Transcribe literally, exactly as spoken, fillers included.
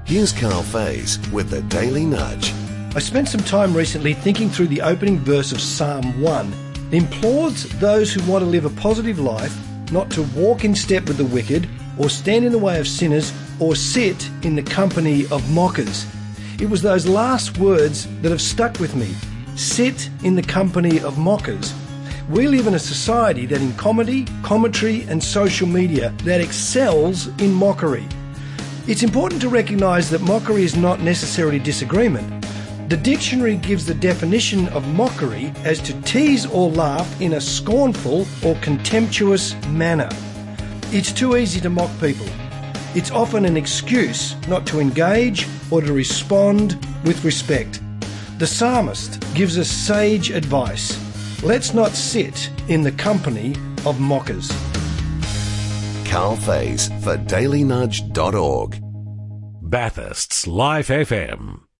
Here's Carl Faze with the Daily Nudge. I spent some time recently thinking through the opening verse of Psalm one. It implores those who want to live a positive life not to walk in step with the wicked, or stand in the way of sinners, or sit in the company of mockers. It was those last words that have stuck with me. Sit in the company of mockers. We live in a society that in comedy, commentary and social media that excels in mockery. It's important to recognise that mockery is not necessarily disagreement. The dictionary gives the definition of mockery as to tease or laugh in a scornful or contemptuous manner. It's too easy to mock people. It's often an excuse not to engage or to respond with respect. The psalmist gives us sage advice. Let's not sit in the company of mockers. Carl Faze for daily nudge dot org. Bathurst's Life F M.